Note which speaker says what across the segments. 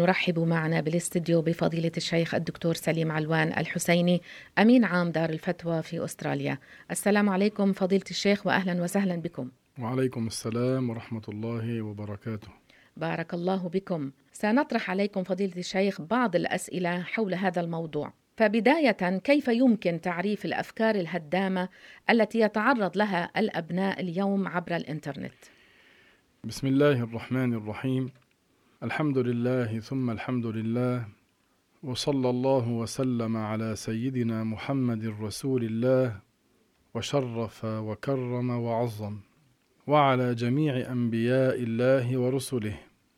Speaker 1: نرحب معنا بالاستديو بفضيلة الشيخ الدكتور سليم علوان الحسيني، أمين عام دار الفتوى في أستراليا. السلام عليكم فضيلة الشيخ وأهلا وسهلا بكم.
Speaker 2: وعليكم السلام ورحمة الله وبركاته.
Speaker 1: بارك الله بكم. سنطرح عليكم فضيلة الشيخ بعض الأسئلة حول هذا الموضوع. فبداية، كيف يمكن تعريف الأفكار الهدامة التي يتعرض لها الأبناء اليوم عبر الإنترنت؟
Speaker 2: بسم الله الرحمن الرحيم. الحمد لله ثم الحمد لله، وصلى الله وسلم على سيدنا محمد رسول الله، وشرف وكرم وعظم، وعلى جميع أنبياء الله ورسله،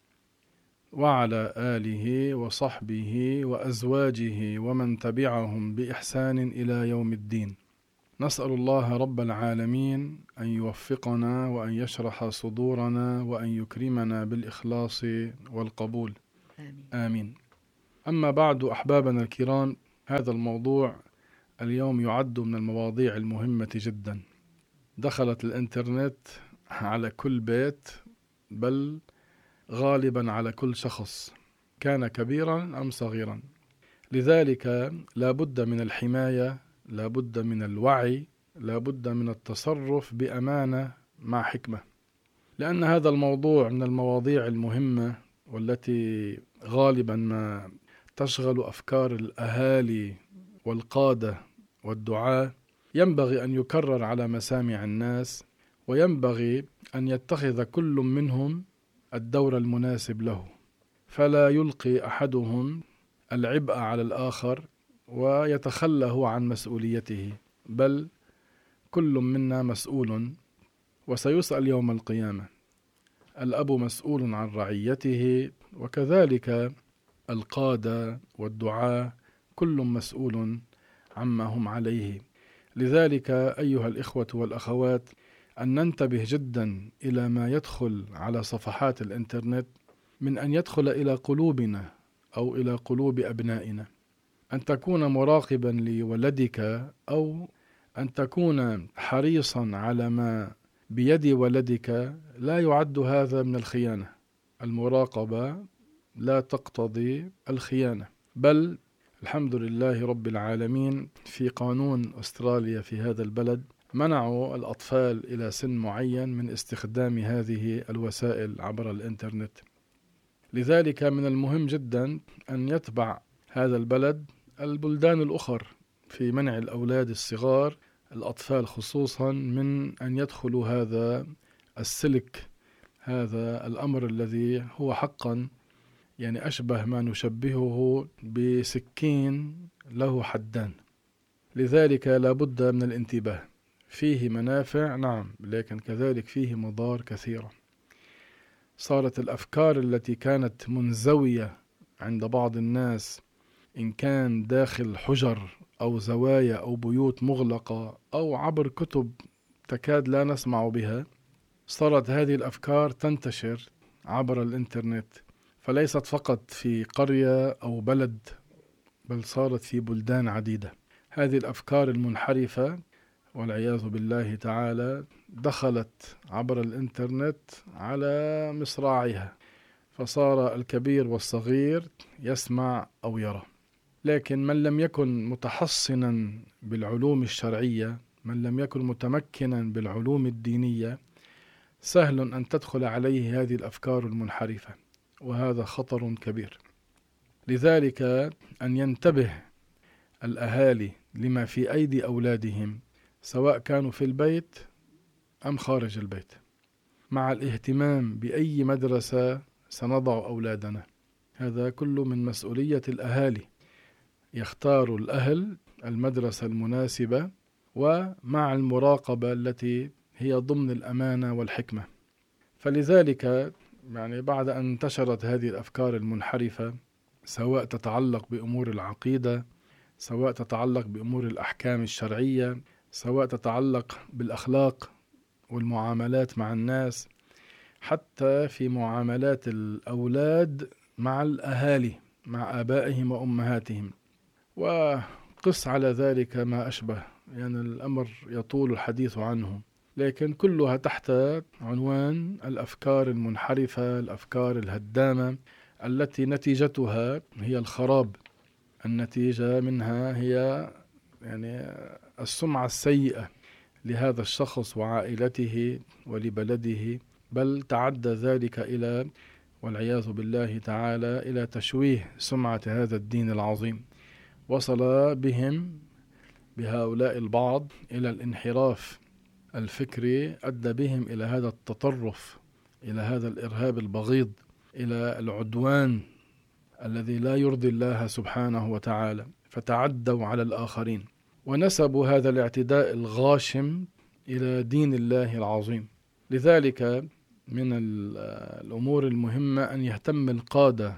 Speaker 2: وعلى آله وصحبه وأزواجه ومن تبعهم بإحسان إلى يوم الدين. نسأل الله رب العالمين أن يوفقنا وأن يشرح صدورنا وأن يكرمنا بالإخلاص والقبول. آمين. أما بعد، أحبابنا الكرام، هذا الموضوع اليوم يعد من المواضيع المهمة جدا. دخلت الإنترنت على كل بيت، بل غالبا على كل شخص، كان كبيرا أم صغيرا. لذلك لا بد من الحماية، لا بد من الوعي، لا بد من التصرف بأمانة مع حكمة، لأن هذا الموضوع من المواضيع المهمة والتي غالبا ما تشغل أفكار الأهالي والقادة والدعاة. ينبغي أن يكرر على مسامع الناس، وينبغي أن يتخذ كل منهم الدور المناسب له، فلا يلقي أحدهم العبء على الآخر ويتخلى هو عن مسؤوليته، بل كل منا مسؤول وسيسأل يوم القيامة. الأب مسؤول عن رعيته، وكذلك القادة والدعاة كل مسؤول عما هم عليه. لذلك أيها الإخوة والأخوات، أن ننتبه جدا إلى ما يدخل على صفحات الإنترنت، من أن يدخل إلى قلوبنا أو إلى قلوب أبنائنا. أن تكون مراقبا لولدك، أو أن تكون حريصا على ما بيد ولدك، لا يعد هذا من الخيانة. المراقبة لا تقتضي الخيانة، بل الحمد لله رب العالمين في قانون أستراليا في هذا البلد منعوا الأطفال إلى سن معين من استخدام هذه الوسائل عبر الإنترنت. لذلك من المهم جدا أن يتبع هذا البلد البلدان الأخر في منع الأولاد الصغار، الأطفال خصوصا، من أن يدخلوا هذا السلك، هذا الأمر الذي هو حقا يعني أشبه ما نشبهه بسكين له حدان. لذلك لا بد من الانتباه. فيه منافع نعم، لكن كذلك فيه مضار كثيرة. صارت الأفكار التي كانت منزوية عند بعض الناس، إن كان داخل حجر أو زوايا أو بيوت مغلقة أو عبر كتب تكاد لا نسمع بها، صارت هذه الأفكار تنتشر عبر الإنترنت، فليست فقط في قرية أو بلد، بل صارت في بلدان عديدة. هذه الأفكار المنحرفة والعياذ بالله تعالى دخلت عبر الإنترنت على مصراعها، فصار الكبير والصغير يسمع أو يرى. لكن من لم يكن متحصنا بالعلوم الشرعية، من لم يكن متمكنا بالعلوم الدينية، سهل أن تدخل عليه هذه الأفكار المنحرفة، وهذا خطر كبير. لذلك أن ينتبه الأهالي لما في أيدي أولادهم، سواء كانوا في البيت أم خارج البيت، مع الاهتمام بأي مدرسة سنضع أولادنا. هذا كله من مسؤولية الأهالي. يختار الأهل المدرسة المناسبة، ومع المراقبة التي هي ضمن الأمانة والحكمة. فلذلك يعني بعد أن انتشرت هذه الأفكار المنحرفة، سواء تتعلق بأمور العقيدة، سواء تتعلق بأمور الأحكام الشرعية، سواء تتعلق بالأخلاق والمعاملات مع الناس، حتى في معاملات الأولاد مع الأهالي، مع آبائهم وأمهاتهم، وقس على ذلك ما أشبه. يعني الأمر يطول الحديث عنه، لكن كلها تحت عنوان الأفكار المنحرفة، الأفكار الهدامة التي نتيجتها هي الخراب. النتيجة منها هي يعني السمعة السيئة لهذا الشخص وعائلته ولبلده، بل تعدى ذلك إلى والعياذ بالله تعالى إلى تشويه سمعة هذا الدين العظيم. وصل بهم بهؤلاء البعض إلى الانحراف الفكري، أدى بهم إلى هذا التطرف، إلى هذا الإرهاب البغيض، إلى العدوان الذي لا يرضي الله سبحانه وتعالى، فتعدوا على الآخرين ونسبوا هذا الاعتداء الغاشم إلى دين الله العظيم. لذلك من الأمور المهمة أن يهتم القادة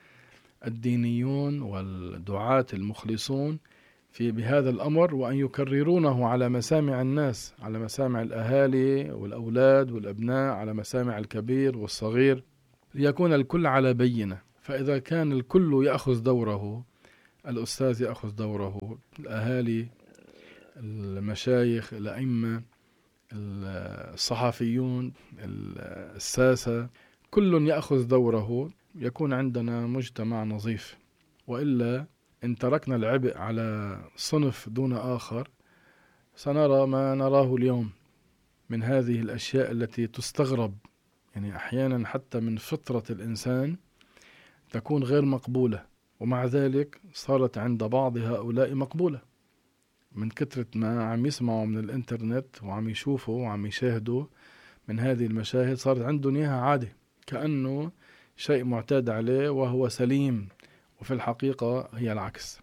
Speaker 2: الدينيون والدعاة المخلصون بهذا الأمر، وأن يكررونه على مسامع الناس، على مسامع الأهالي والأولاد والأبناء، على مسامع الكبير والصغير، ليكون الكل على بينة. فإذا كان الكل يأخذ دوره، الأستاذ يأخذ دوره، الأهالي، المشايخ، الأئمة، الصحفيون، الساسة، كل يأخذ دوره، يكون عندنا مجتمع نظيف. وإلا إن تركنا العبء على صنف دون آخر سنرى ما نراه اليوم من هذه الأشياء التي تستغرب، يعني أحيانا حتى من فطرة الإنسان تكون غير مقبولة، ومع ذلك صارت عند بعض هؤلاء مقبولة من كثرة ما عم يسمعوا من الإنترنت وعم يشوفوا وعم يشاهدوا من هذه المشاهد، صارت عندهم إياها عادة، كأنه شيء معتاد عليه وهو سليم، وفي الحقيقة هي العكس.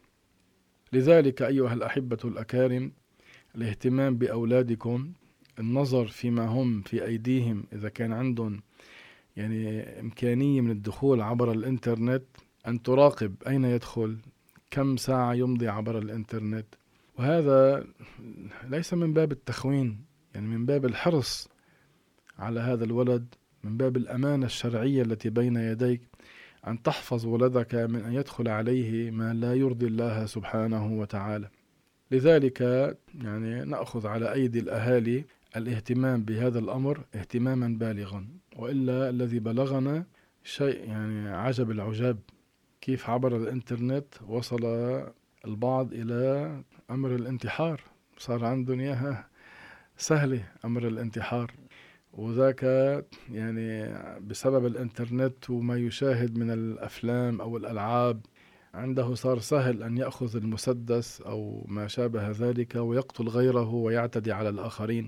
Speaker 2: لذلك أيها الأحبة الأكارم، الاهتمام بأولادكم، النظر فيما هم في أيديهم، إذا كان عندهم يعني إمكانية من الدخول عبر الإنترنت، أن تراقب أين يدخل، كم ساعة يمضي عبر الإنترنت. وهذا ليس من باب التخوين، يعني من باب الحرص على هذا الولد، من باب الأمانة الشرعية التي بين يديك، أن تحفظ ولدك من أن يدخل عليه ما لا يرضي الله سبحانه وتعالى. لذلك يعني نأخذ على أيدي الأهالي الاهتمام بهذا الأمر اهتماما بالغا، وإلا الذي بلغنا شيء يعني عجب العجاب، كيف عبر الإنترنت وصل البعض إلى أمر الانتحار، صار عندهم إياها سهلة أمر الانتحار، وذاك يعني بسبب الإنترنت وما يشاهد من الأفلام أو الألعاب، عنده صار سهل أن يأخذ المسدس أو ما شابه ذلك ويقتل غيره ويعتدي على الآخرين،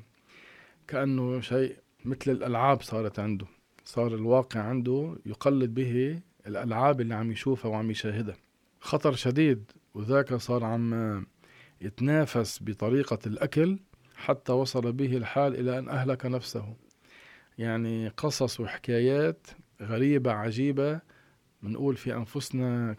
Speaker 2: كأنه شيء مثل الألعاب صارت عنده، صار الواقع عنده يقلد به الألعاب اللي عم يشوفها وعم يشاهدها. خطر شديد. وذاك صار عم يتنافس بطريقة الأكل حتى وصل به الحال إلى أن أهلك نفسه. يعني قصص وحكايات غريبة عجيبة، منقول في أنفسنا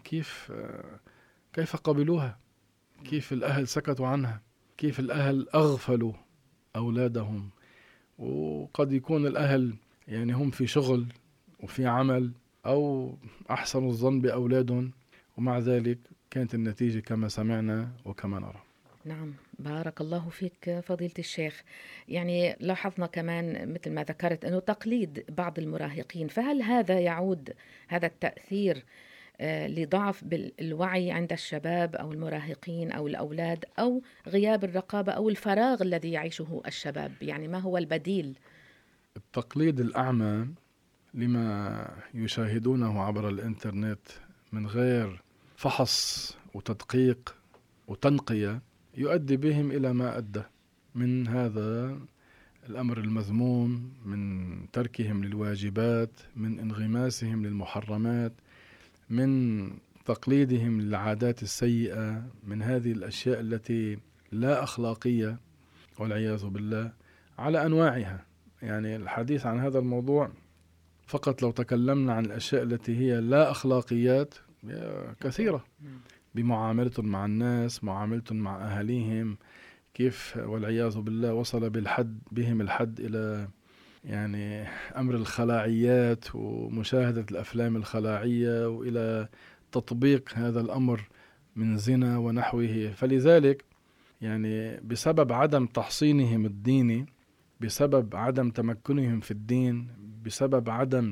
Speaker 2: كيف قبلوها، كيف الأهل سكتوا عنها، كيف الأهل أغفلوا أولادهم. وقد يكون الأهل يعني هم في شغل وفي عمل أو أحسنوا الظن بأولادهم، ومع ذلك كانت النتيجة كما سمعنا وكما نرى.
Speaker 1: نعم، بارك الله فيك فضيلة الشيخ. يعني لاحظنا كمان مثل ما ذكرت أنه تقليد بعض المراهقين، فهل هذا يعود هذا التأثير لضعف بالوعي عند الشباب أو المراهقين أو الأولاد، أو غياب الرقابة أو الفراغ الذي يعيشه الشباب؟ يعني ما هو البديل؟
Speaker 2: التقليد الأعمى لما يشاهدونه عبر الإنترنت من غير فحص وتدقيق وتنقية يؤدي بهم إلى ما أدى من هذا الأمر المذموم، من تركهم للواجبات، من انغماسهم للمحرمات، من تقليدهم للعادات السيئة، من هذه الأشياء التي لا أخلاقية والعياذ بالله على أنواعها. يعني الحديث عن هذا الموضوع فقط لو تكلمنا عن الأشياء التي هي لا أخلاقيات كثيرة، بمعاملتهم مع الناس، معاملتهم مع أهاليهم، كيف والعياذ بالله وصل بهم الحد إلى يعني أمر الخلاعيات ومشاهدة الأفلام الخلاعية، وإلى تطبيق هذا الأمر من زنا ونحوه. فلذلك يعني بسبب عدم تحصينهم الديني، بسبب عدم تمكنهم في الدين، بسبب عدم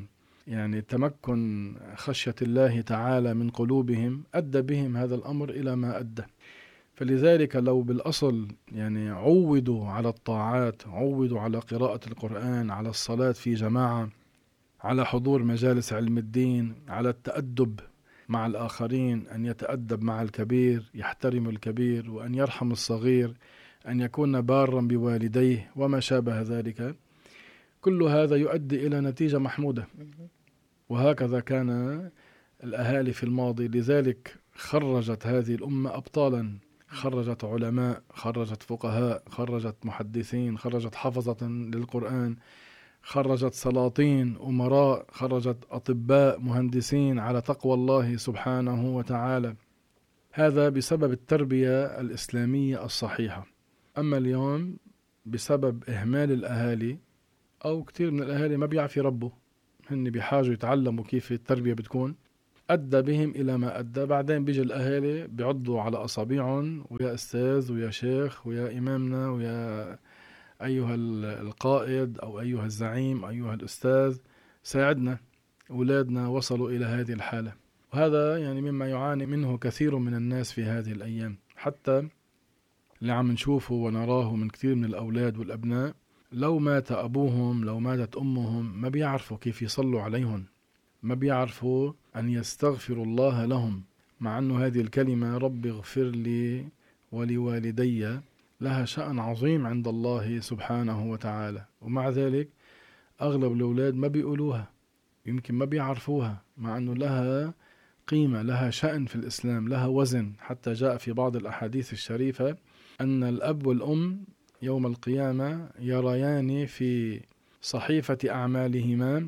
Speaker 2: يعني تمكن خشية الله تعالى من قلوبهم أدى بهم هذا الأمر إلى ما أدى. فلذلك لو بالأصل يعني عودوا على الطاعات، عودوا على قراءة القرآن، على الصلاة في جماعة، على حضور مجالس علم الدين، على التأدب مع الآخرين، أن يتأدب مع الكبير، يحترم الكبير، وأن يرحم الصغير، أن يكون بارا بوالديه وما شابه ذلك، كل هذا يؤدي إلى نتيجة محمودة. وهكذا كان الأهالي في الماضي. لذلك خرجت هذه الأمة أبطالا، خرجت علماء، خرجت فقهاء، خرجت محدثين، خرجت حفظة للقرآن، خرجت سلاطين أمراء، خرجت أطباء مهندسين على تقوى الله سبحانه وتعالى. هذا بسبب التربية الإسلامية الصحيحة. أما اليوم بسبب إهمال الأهالي، أو كتير من الأهالي ما بيعرف يربوا، هن بحاجة يتعلموا كيف التربية بتكون، أدى بهم إلى ما أدى. بعدين بيجي الأهالي بيعضوا على أصابعهم، ويا أستاذ ويا شيخ ويا إمامنا ويا أيها القائد أو أيها الزعيم أيها الأستاذ ساعدنا، أولادنا وصلوا إلى هذه الحالة. وهذا يعني مما يعاني منه كثير من الناس في هذه الأيام. حتى اللي عم نشوفه ونراه من كثير من الأولاد والأبناء، لو مات أبوهم، لو ماتت أمهم، ما بيعرفوا كيف يصلوا عليهم، ما بيعرفوا أن يستغفروا الله لهم، مع أن هذه الكلمة رب اغفر لي ولوالدي لها شأن عظيم عند الله سبحانه وتعالى. ومع ذلك أغلب الأولاد ما بيقولوها، يمكن ما بيعرفوها، مع أنه لها قيمة، لها شأن في الإسلام، لها وزن. حتى جاء في بعض الأحاديث الشريفة أن الأب والأم يوم القيامة يريان في صحيفة أعمالهما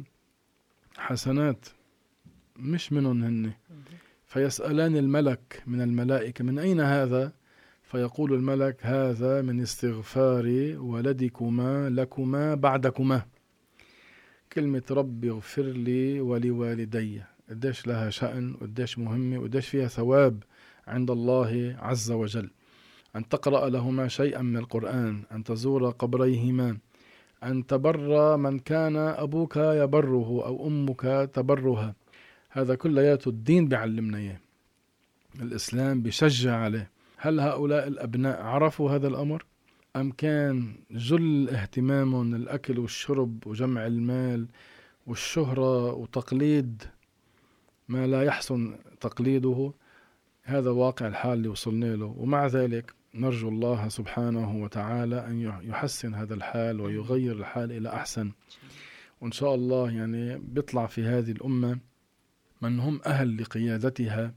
Speaker 2: حسنات مش منهم هن، فيسألان الملك من الملائكة من أين هذا؟ فيقول الملك هذا من استغفار ولدكما لكما بعدكما. كلمة رب اغفر لي ولوالدي قديش لها شأن، قديش مهمة، قديش فيها ثواب عند الله عز وجل. أن تقرأ لهما شيئا من القرآن، أن تزور قبريهما، أن تبر من كان أبوك يبره أو أمك تبرها. هذا كلياته الدين بيعلمنا إياه، الإسلام بيشجع عليه. هل هؤلاء الأبناء عرفوا هذا الأمر؟ أم كان جل اهتمامهم الأكل والشرب وجمع المال والشهرة وتقليد ما لا يحسن تقليده؟ هذا واقع الحال اللي وصلنا له. ومع ذلك نرجو الله سبحانه وتعالى أن يحسن هذا الحال ويغير الحال إلى أحسن. وإن شاء الله يعني بيطلع في هذه الأمة من هم أهل لقيادتها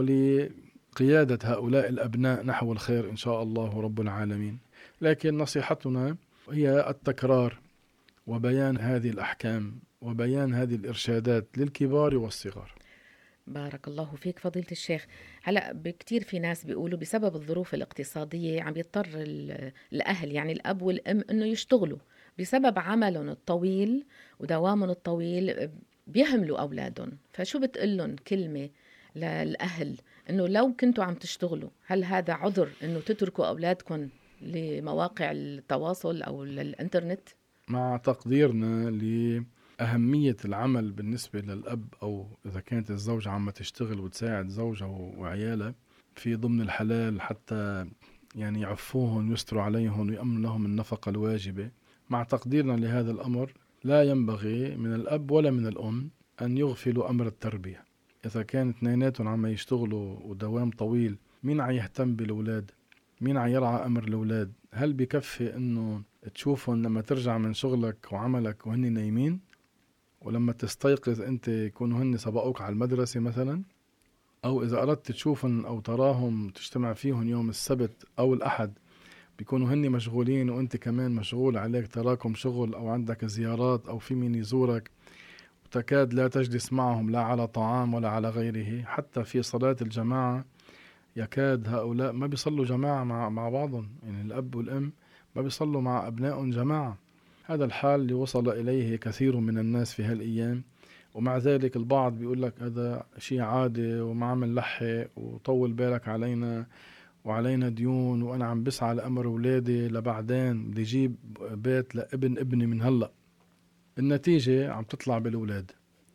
Speaker 2: ولقيادة هؤلاء الأبناء نحو الخير إن شاء الله رب العالمين. لكن نصيحتنا هي التكرار وبيان هذه الأحكام وبيان هذه الإرشادات للكبار والصغار.
Speaker 1: بارك الله فيك فضيلة الشيخ. هلأ بكتير في ناس بيقولوا بسبب الظروف الاقتصادية عم يضطر الأهل يعني الأب والأم إنه يشتغلوا بسبب عملهم الطويل ودوامهم الطويل، بيهملوا أولادهم. فشو بتقلن كلمة للأهل إنه لو كنتوا عم تشتغلوا، هل هذا عذر إنه تتركوا أولادكم لمواقع التواصل أو للإنترنت؟
Speaker 2: مع تقديرنا لأهمية العمل بالنسبة للأب، أو إذا كانت الزوجة عم تشتغل وتساعد زوجها وعيالها في ضمن الحلال حتى يعني يعفوهم ويستروا عليهم ويأمن لهم النفقة الواجبة، مع تقديرنا لهذا الأمر لا ينبغي من الأب ولا من الأم أن يغفلوا أمر التربية. إذا كان اثنيناتهم عم يشتغلوا ودوام طويل، مين عيهتم بالأولاد؟ مين عيرعى أمر الأولاد؟ هل بكفي أنه تشوفهم لما ترجع من شغلك وعملك وهن نايمين، ولما تستيقظ أنت يكونوا هن سبقوك على المدرسة مثلا؟ أو إذا أردت تشوفهم أو تراهم تجتمع فيهم يوم السبت أو الأحد بيكونوا هن مشغولين وأنت كمان مشغول، عليك تراكم شغل أو عندك زيارات أو في مين يزورك، وتكاد لا تجلس معهم لا على طعام ولا على غيره. حتى في صلاة الجماعة يكاد هؤلاء ما بيصلوا جماعة مع بعضهم، يعني الأب والأم ما بيصلوا مع أبنائهم جماعة. هذا الحال اللي وصل إليه كثير من الناس في هالأيام. ومع ذلك البعض بيقول لك هذا شيء عادي وما عم نلحق وطول بالك علينا وعلينا ديون، وأنا عم بسعى لأمر أولادي لبعدين، بدي أجيب بيت لابن ابني من هلأ. النتيجة عم تطلع بالأولاد.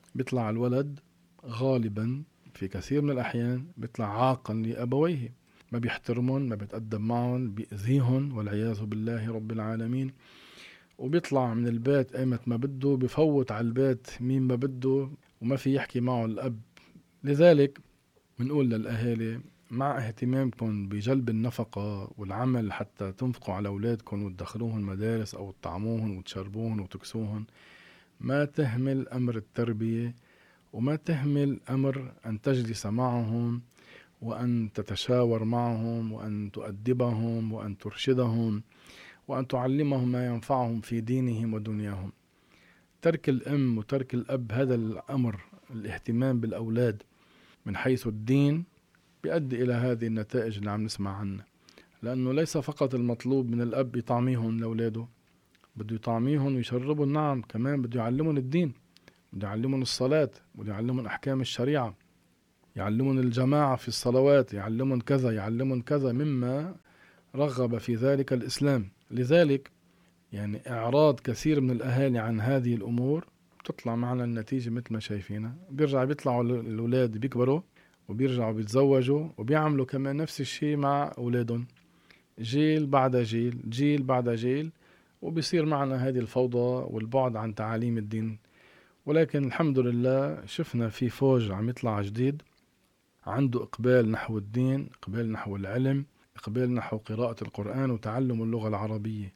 Speaker 2: بيطلع الولد غالبا في كثير من الأحيان بيطلع عاقا لأبويه، ما بيحترمهم، ما بيتأدب معهم، بيأذيهم والعياذ بالله رب العالمين. وبيطلع من البيت ايمت ما بده، بفوت على البيت مين ما بده، وما في يحكي معه الأب. لذلك بنقول للأهالي مع اهتمامكم بجلب النفقة والعمل حتى تنفقوا على أولادكم وتدخلوهم مدارس أو تطعموهم وتشربوهم وتكسوهم، ما تهمل أمر التربية، وما تهمل أمر أن تجلس معهم وأن تتشاور معهم وأن تؤدبهم وأن ترشدهم وأن تعلمهم ما ينفعهم في دينهم ودنياهم. ترك الأم وترك الأب هذا الأمر، الاهتمام بالأولاد من حيث الدين، بيؤدي إلى هذه النتائج اللي عم نسمع عنها. لأنه ليس فقط المطلوب من الأب يطعميهم لأولاده، بده يطعميهم ويشربهم، نعم كمان بده يعلمهم الدين، بده يعلمهم الصلاة، بده يعلمهم أحكام الشريعة، يعلمهم الجماعة في الصلوات، يعلمهم كذا يعلمهم كذا مما رغب في ذلك الإسلام. لذلك يعني إعراض كثير من الأهالي عن هذه الأمور بتطلع معنا النتيجة مثل ما شايفينها. بيطلعوا الأولاد بيكبروا وبيرجعوا بيتزوجوا وبيعملوا كمان نفس الشيء مع أولادهم، جيل بعد جيل، جيل بعد جيل، وبيصير معنا هذه الفوضى والبعد عن تعاليم الدين. ولكن الحمد لله شفنا في فوج عم يطلع جديد عنده إقبال نحو الدين، إقبال نحو العلم، إقبال نحو قراءة القرآن وتعلم اللغة العربية.